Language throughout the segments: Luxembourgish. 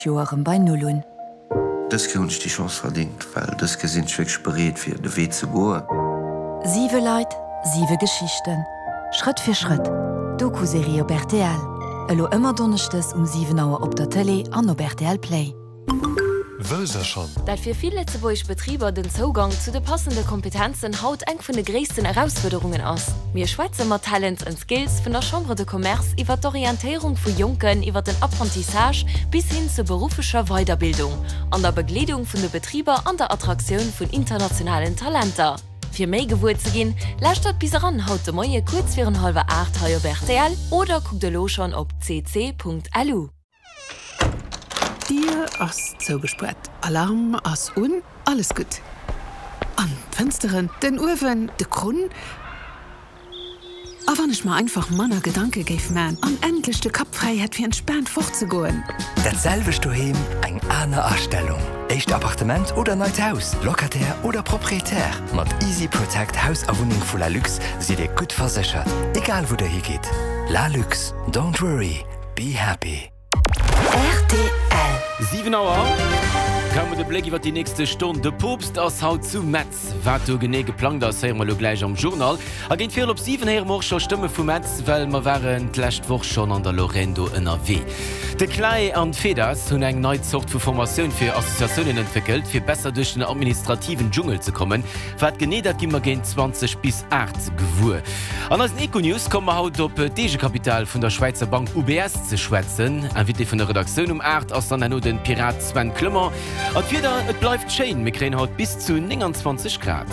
Joren bei Nullun. Das kann ich die Chance verdient, weil das sind wirklich bereit für den Weg zu gehen. 7 Leute, 7 Geschichten. Schritt für Schritt. Doku-Serie op RTL. Elo immer donnerchtes 7 Uhr op der Tele an op RTL Play. Wöser schon. Dat fir viele Lettzeburgsch Betrieber den Zugang zu de passende Kompetenzen haut eng vun de gréessten Herausforderungen aus. Mir Schweizer mat Talents und Skills vun der Chambre de Commerce iwwer d'Orientierung vu Junken iwwer den Apprentissage bis hin zur beruflicher Weiterbildung, an der Bekleedung vun de Betrieber an der Attraktion vun internationalen Talenter. Für méi gewur zu gehen, lasst dat bis ran haut de Moie kurz für 7:30 heuer RTL oder guckt de lo schon op cc.lu. Dir ass zougesprett. Alarm ass un, alles gut. An Fensteren, den Uwen, de Grund. A wann ich mal einfach Manner Gedanke geif man, an endlich de Kapfreiheit wie entspannt fortzugoen. Datselwech du hem eng aner Erstellung. Echt Appartement oder neues Haus, Lokatär oder proprietär. Mit Easy Protect Hauserwohnung für La Lux seid ihr gut versichert. Egal wo der hier geht. La Lux, don't worry, be happy. RTL. 7 Uhr. Kommen de Blick über die nächste Stunde. De Popst aus Haut zu Metz. Wat du gene geplant, das hören wir gleich am Journal. Er geht viel op 7 her morgen schon Stimme von Metz, weil wir waren letzte Woche schon an der Lorendo NRW. De Klei an Feders haben eine neue Zucht für Formation für Assoziationen entwickelt, für besser durch den administrativen Dschungel zu kommen. Was gene, das gehen wir gegen 20 bis 8 gewur. An als Eco-News kommen wir heute auf DG-Kapital von der Schweizer Bank UBS zu schwätzen. Ein Video von der Redaktion um 8 aus dann nur den Pirat Sven Klümmer. Und wieder, es bleibt schön, wir kriegen heute bis zu 29 Grad.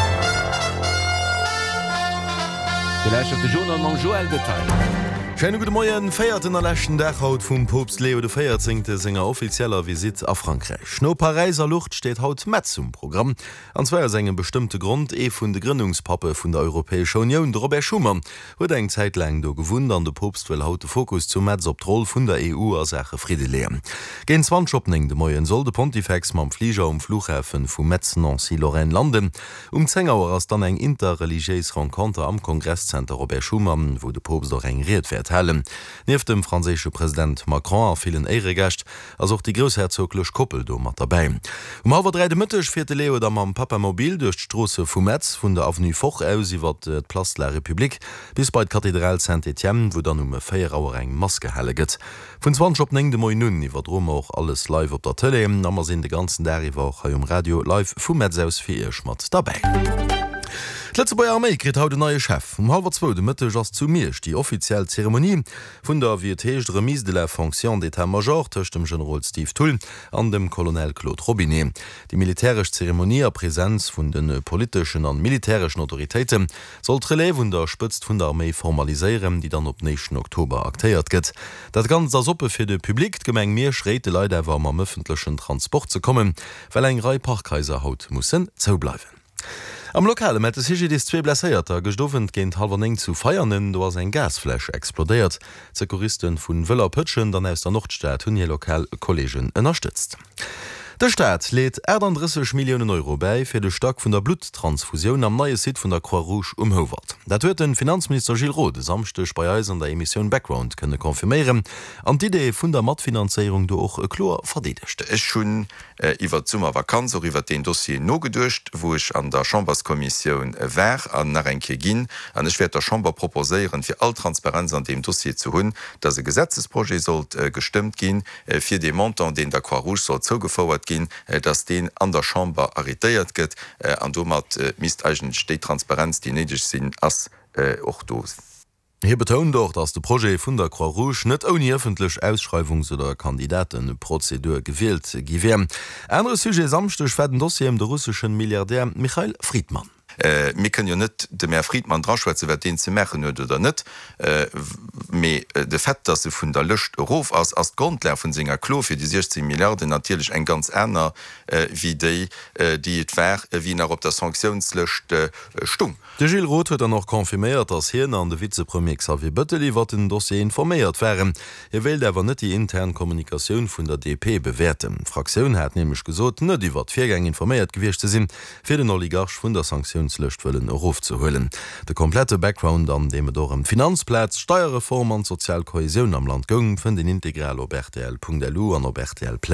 Vielleicht auf den Journal von Joel Detail. Schönen guten Morgen, feiert in der letzten Tag haut vom Papst Leo XIV. Seiner offizieller Visit auf Frankreich. No Pariser Luft steht haut Metz im Programm. Und zwar aus einem bestimmten Grund, von der Gründungspappe von der Europäischen Union, Robert Schuman, hat eine Zeit lang da gewohnt, und der Papst will heute Fokus zu Metz auf die Rolle von der EU als Sache Friede legen. Gegen 20 de Morgen soll der Pontifex mit dem Flieger am Flughafen von Metz-Nancy-Lorraine landen. 10 Uhr ist dann eine interreligiöse Rencontre am Kongresszentrum Robert Schuman, wo der Papst auch engagiert wird. Neben dem französischen Präsident Macron a vielen Ehrengäste, als auch die großherzogliche Koppel do mat dabei. 3:30 Mittag fährt Leo dann am Papamobil durch die Straße von Metz, von der Avenue Foch aus über die Place de la République bis bei der Kathedrale Saint-Étienne, wo dann 4 Uhr eine Maske helle geht. Von 20 de Morgen nun über drum auch alles live auf der Tele, wir sind den ganzen Tag auch im Radio live von Metz aus für ihr Schmatz dabei. Die letzte bei Armee kriegt heute neue Chef. 1:30 Mittag ist zu mir die offizielle Zeremonie von der viertägige Remise de la Fonction d'État-Major zwischen dem General Steve Tull und dem Colonel Claude Robinet. Die militärische Zeremonie, Präsenz von den politischen und militärischen Autoritäten, soll die Relais von der Spitze von der Armee formalisieren, die dann ab 9. Oktober aktiviert wird. Das Ganze als Suppe für das Publikum, die Gemeinde mir schreit leider am öffentlichen Transport zu kommen, weil ein Reihe Parkkreiser haut müssen zubleiben. Am Lokale met es hi des 2 Blesséierter gestoffen géint 8:30 zu feiernen, do ass eng Gasfläch explodeiert. Sekuristen vun Wëller Pëtschen dann aus der Nordstaat hunn je lokal Kollegen ënnerstützt. Der Staat lädt 30 Millionen Euro bei fir de Stock vun der Bluttransfusion am neue Site vun der Croix-Rouge umhowert. Dat huet den Finanzminister Gilles Roth samstech bei Eis an der Emission Background kënne konfirmieren, an d'Idee vun der Matfinanzierung do och Klor verdedigt. Ech schon iwwer Zummer Vakanz iwwer den Dossier no gedurcht, wo ich an der Chamberskommission wär an Narenke ginn, an ech werd der Chamber proposéieren fir all Transparenz an dem Dossier zu hunn, dat se Gesetzesprojekt sollt gestimmt ginn fir de Montant, den der Croix-Rouge soll zougefauert gin, dass den an der Chamber arretiert gëtt, an domat mist eigentlich die Transparenz, die nedig sinn ass och dos. Hier betont doch, dass de Projekt vun der Croix-Rouge net ohne öffentlich Ausschreibungs- oder Kandidatenprozedur gewählt giwer. Andere Sujet samstech werden Dossier dem russischen Milliardär Michail Friedmann. mir können ja net de Meer Friedmann draschwze wer den ze mechen huet oder net de Fett dat se vun der Lëcht Rof as Grundlehr vun senger Klo fir die 16 Milliarden natürlich eng ganz ärner wie déi die et wär wie nach op der Sanktionslëcht stumm. De Gilles Roth huet noch konfirméiert, ass hien an de Vizepremier Xavier Bötteli wat den Dossier informéiert wären. Will awer net die intern Kommunikationun vun der DP bewerten. Fraktionun hat nämlich gesot net iwwer d'Viergang informéiert gewirchte sinn fir den Oligarch vun der Sanktion Inflationslöscht willen Ruf zu hüllen. Der komplette Background an dem do im Finanzplatz, Steuerreform und Sozialkohäsion am Land gung von den integral obertl.lu an obertl